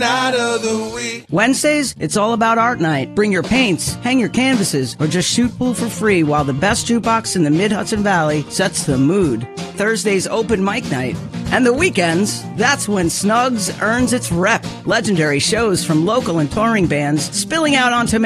Night of the week. Wednesdays, it's all about art night. Bring your paints, hang your canvases, or just shoot pool for free while the best jukebox in the Mid-Hudson Valley sets the mood. Thursday's open mic night. And the weekends, that's when Snugs earns its rep. Legendary shows from local and touring bands spilling out onto